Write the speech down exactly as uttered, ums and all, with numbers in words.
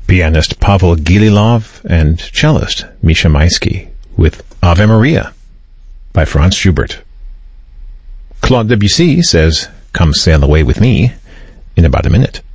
pianist Pavel Gililov and cellist Misha Maisky with Ave Maria by Franz Schubert. Claude Debussy says, "Come sail away with me," in about a minute.